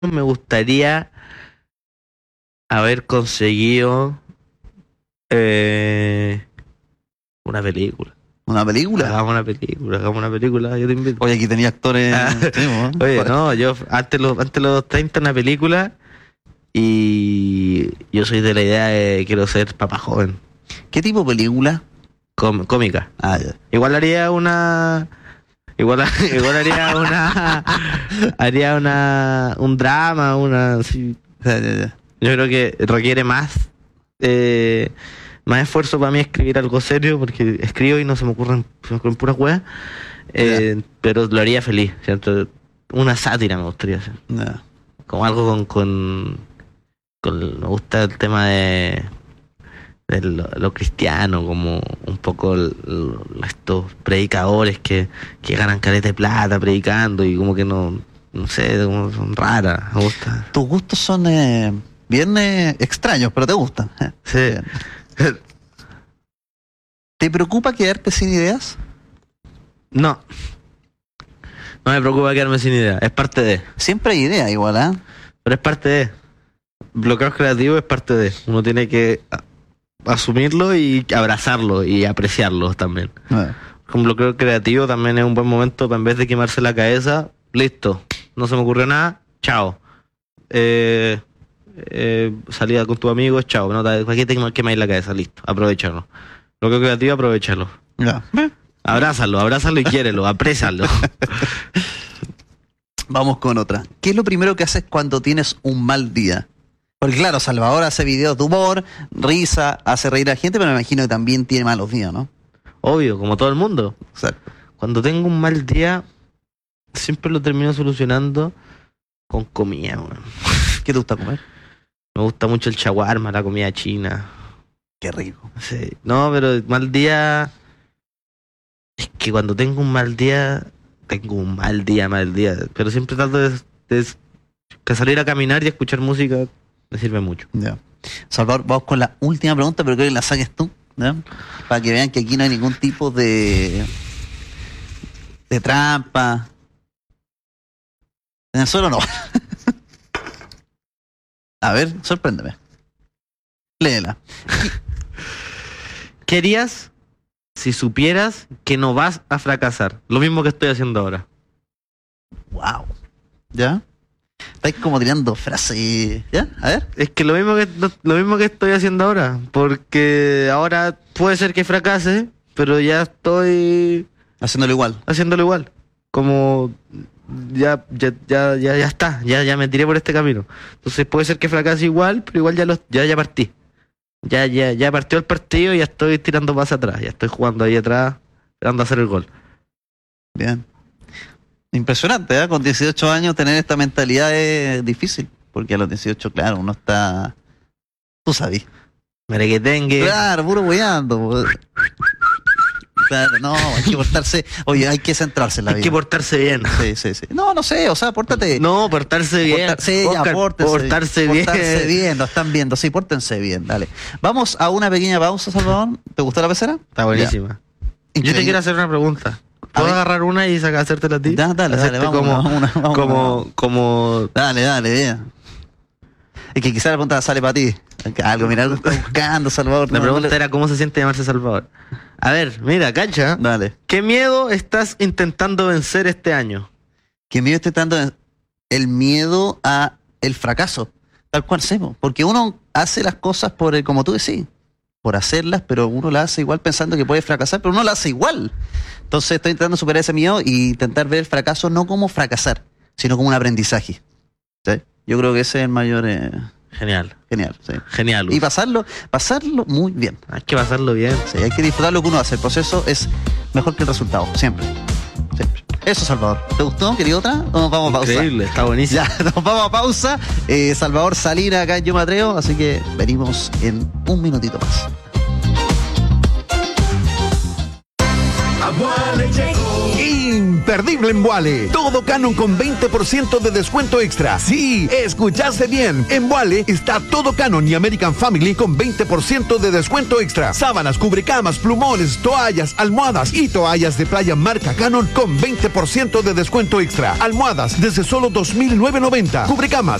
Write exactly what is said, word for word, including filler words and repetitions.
me gustaría haber conseguido eh, una película. ¿Una película? Hagamos una película, hagamos una película, yo te invito. Oye, aquí tenía actores. Ah, sí, ¿no? Oye, no, yo antes los, antes los treinta una película y yo soy de la idea de quiero ser papá joven. ¿Qué tipo de película? Com- cómica. Ah, ya. Igual haría una... Igual, igual haría una... haría una... un drama, una... sí. Ya, ya, ya. Yo creo que requiere más... Eh, más esfuerzo para mí escribir algo serio, porque escribo y no se me ocurren, se me ocurren puras weas. Eh, Ya. pero lo haría feliz, ¿cierto? Una sátira me gustaría hacer. Ya. Como algo con... con, con me gusta el tema de... de lo, lo cristiano, como un poco el- el- estos predicadores que, que ganan caleta de plata predicando y como que no, no sé, como son raras, me gusta. Tus gustos son eh, bien eh, extraños, pero te gustan. eh. Sí. Bien. ¿Te preocupa quedarte sin ideas? No. No me preocupa quedarme sin idea, es parte de, Siempre hay ideas igual, ¿ah? pero es parte de. Bloqueos creativos es parte de. Uno tiene que a- asumirlo y abrazarlo y apreciarlo también. ¿eh? Un bloqueo creativo también es un buen momento para en vez de quemarse la cabeza, listo, no se me ocurrió nada, chao. Eh, eh, salida con tus amigos, chao. No, ¿para qué te quemáis la cabeza? Listo, aprovechalo. Bloqueo creativo, aprovechalo. Ya. Abrázalo, abrázalo y quiérelo, aprézalo. Vamos con otra. ¿Qué es lo primero que haces cuando tienes un mal día? Porque claro, Salvador hace videos de humor, risa, hace reír a la gente, pero me imagino que también tiene malos días, ¿no? Obvio, como todo el mundo. Exacto. Cuando tengo un mal día, siempre lo termino solucionando con comida, weón. ¿Qué te gusta comer? Me gusta mucho el shawarma, la comida china. Qué rico. Sí. No, pero mal día... Es que cuando tengo un mal día, tengo un mal día, mal día. Pero siempre trato de, de- de salir a caminar y a escuchar música. Me sirve mucho. Ya. Salvador, vamos con la última pregunta, pero creo que la saques tú, ¿ya? Para que vean que aquí no hay ningún tipo de de trampa. En el suelo no. A ver, sorpréndeme. Léela. ¿Qué harías si supieras que no vas a fracasar? Lo mismo que estoy haciendo ahora. Wow. ¿Ya? Estáis como tirando frases. ¿Ya? A ver. Es que lo mismo que lo mismo que estoy haciendo ahora. Porque ahora puede ser que fracase, pero ya estoy Haciéndolo igual. haciéndolo igual. Como ya, ya, ya, ya, ya está, ya, ya me tiré por este camino. Entonces puede ser que fracase igual, pero igual ya los, ya, ya partí. Ya, ya, ya partió el partido y ya estoy tirando más atrás. Ya estoy jugando ahí atrás, esperando a hacer el gol. Bien. Impresionante, ¿eh? Con dieciocho años tener esta mentalidad es difícil. Porque a los dieciocho, claro, uno está... Tú sabes. Merequetengue. Claro, puro weyando. Claro, no, hay que portarse... Oye, hay que centrarse en la Hay vida. que portarse bien. Sí, sí, sí. No, no sé, o sea, pórtate... No, portarse bien. Portar- sí, ya, Oscar, pórtense, portarse bien. Portarse bien, lo están viendo, sí, pórtense bien, dale. Vamos a una pequeña pausa, Salvador. ¿Te gustó la pecera? Está buenísima. Yo te quiero hacer una pregunta. ¿Puedo ver. agarrar una y saca, hacértela a ti? Ya, dale, dale, Hacerte vamos, como, vamos, una, vamos, como, vamos. como, Dale, dale, bien. Es que quizás la pregunta sale para ti. Algo, mira, algo está buscando, Salvador. la no, pregunta no le- era ¿cómo se siente llamarse Salvador? A ver, mira, cacha. Dale. ¿Qué miedo estás intentando vencer este año? Que miedo estoy dando el miedo a el fracaso. Tal cual hacemos. Porque uno hace las cosas por, el- como tú decís, por hacerlas, pero uno las hace igual pensando que puede fracasar, pero uno las hace igual. Entonces estoy intentando superar ese miedo y intentar ver el fracaso no como fracasar, sino como un aprendizaje. ¿Sí? Yo creo que ese es el mayor... eh, Genial, genial. ¿Sí? genial. Luz. Y pasarlo, pasarlo muy bien. Hay que pasarlo bien. Sí, hay que disfrutar lo que uno hace. El proceso es mejor que el resultado, siempre. Siempre. Eso, Salvador. ¿Te gustó? ¿Quería otra? ¿O nos vamos a pausa? Increíble, está buenísimo. Ya, nos vamos a pausa. Eh, Salvador Salina acá en Yo Me Atrevo, así que venimos en un minutito más. Abuela llegó. imperdible en Vuale. Todo Canon con veinte por ciento de descuento extra. Sí, escuchaste bien. En Vuale está todo Canon y American Family con veinte por ciento de descuento extra. Sábanas, cubrecamas, plumones, toallas, almohadas y toallas de playa marca Canon con veinte por ciento de descuento extra. Almohadas desde solo dos mil novecientos noventa. Cubrecamas